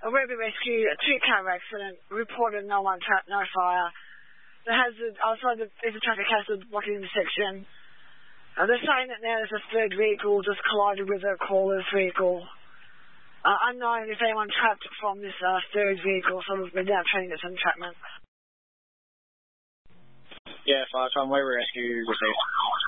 A Ruby Rescue, a two-car accident, reported no one trapped, no fire. The hazard outside there's a traffic hazard blocking the intersection. They're saying that now there's a third vehicle just collided with a caller's vehicle. Unknown if anyone trapped from this third vehicle, so we're now trying to get some entrapment. Yeah, 5 Weber Rescue received.